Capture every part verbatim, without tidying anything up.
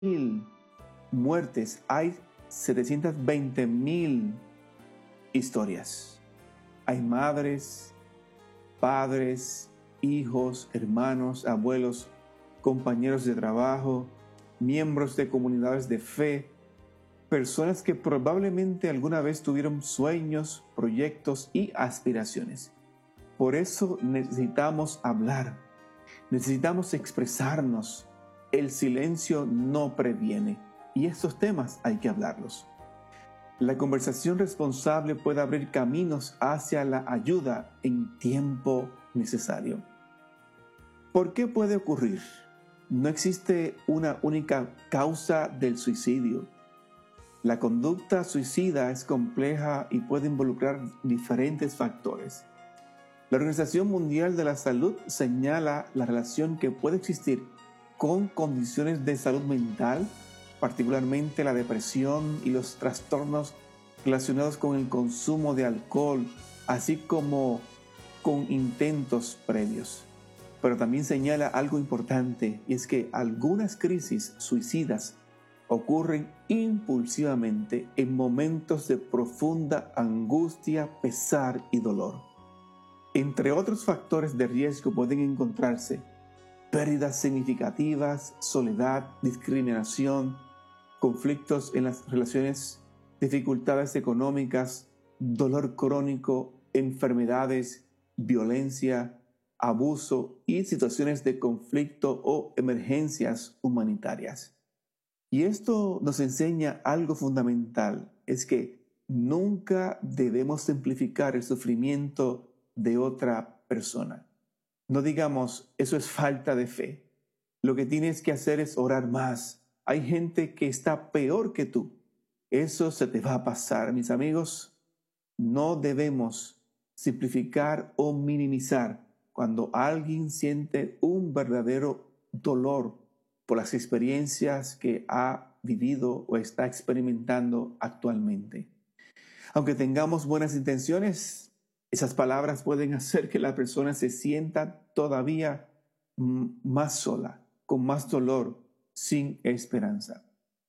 mil muertes, hay setecientas veinte mil historias. Hay madres, padres, hijos, hermanos, abuelos, compañeros de trabajo, miembros de comunidades de fe, personas que probablemente alguna vez tuvieron sueños, proyectos y aspiraciones. Por eso necesitamos hablar, necesitamos expresarnos. El silencio no previene y estos temas hay que hablarlos. La conversación responsable puede abrir caminos hacia la ayuda en tiempo necesario. ¿Por qué puede ocurrir? No existe una única causa del suicidio. La conducta suicida es compleja y puede involucrar diferentes factores. La Organización Mundial de la Salud señala la relación que puede existir con condiciones de salud mental, particularmente la depresión y los trastornos relacionados con el consumo de alcohol, así como con intentos previos. Pero también señala algo importante, y es que algunas crisis suicidas ocurren impulsivamente en momentos de profunda angustia, pesar y dolor. Entre otros factores de riesgo pueden encontrarse pérdidas significativas, soledad, discriminación, conflictos en las relaciones, dificultades económicas, dolor crónico, enfermedades, violencia, abuso y situaciones de conflicto o emergencias humanitarias. Y esto nos enseña algo fundamental, es que nunca debemos simplificar el sufrimiento de otra persona. No digamos, eso es falta de fe. Lo que tienes que hacer es orar más. Hay gente que está peor que tú. Eso se te va a pasar, mis amigos. No debemos simplificar o minimizar cuando alguien siente un verdadero dolor por las experiencias que ha vivido o está experimentando actualmente. Aunque tengamos buenas intenciones, esas palabras pueden hacer que la persona se sienta todavía más sola, con más dolor, sin esperanza.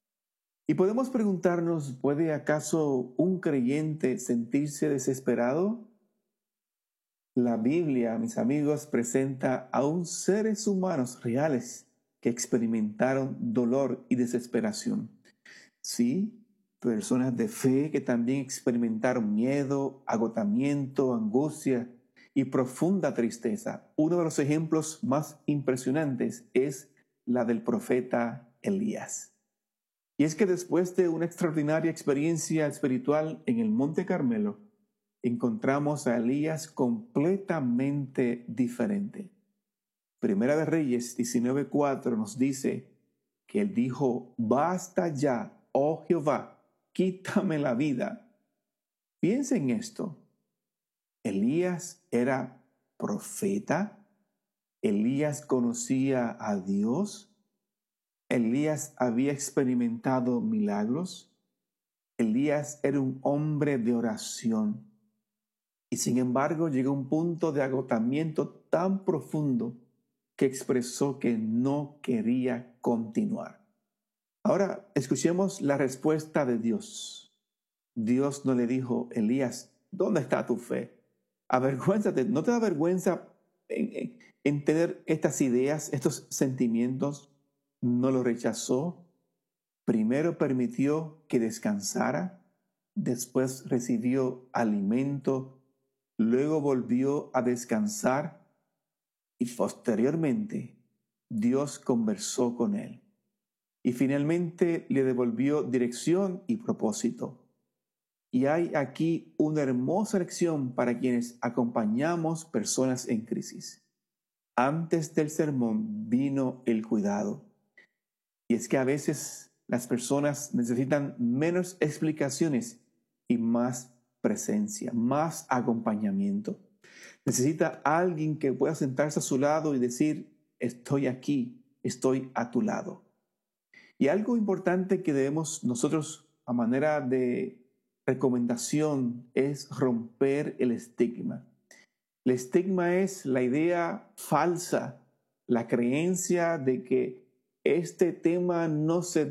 Y podemos preguntarnos, ¿puede acaso un creyente sentirse desesperado? La Biblia, mis amigos, presenta aún seres humanos reales que experimentaron dolor y desesperación. Sí, personas de fe que también experimentaron miedo, agotamiento, angustia y profunda tristeza. Uno de los ejemplos más impresionantes es la del profeta Elías. Y es que después de una extraordinaria experiencia espiritual en el Monte Carmelo, encontramos a Elías completamente diferente. Primera de Reyes diecinueve cuatro nos dice que él dijo: «Basta ya, oh Jehová, quítame la vida». Piensa en esto. Elías era profeta. Elías conocía a Dios. Elías había experimentado milagros. Elías era un hombre de oración. Y sin embargo llegó a un punto de agotamiento tan profundo que expresó que no quería continuar. Ahora escuchemos la respuesta de Dios. Dios no le dijo: «Elías, ¿dónde está tu fe? Avergüénzate». ¿No te da vergüenza en, en, en tener estas ideas, estos sentimientos? No lo rechazó. Primero permitió que descansara, después recibió alimento, luego volvió a descansar y posteriormente Dios conversó con él. Y finalmente le devolvió dirección y propósito. Y hay aquí una hermosa lección para quienes acompañamos personas en crisis. Antes del sermón vino el cuidado. Y es que a veces las personas necesitan menos explicaciones y más presencia, más acompañamiento. Necesita alguien que pueda sentarse a su lado y decir: «Estoy aquí, estoy a tu lado». Y algo importante que debemos nosotros, a manera de recomendación, es romper el estigma. El estigma es la idea falsa, la creencia de que este tema no se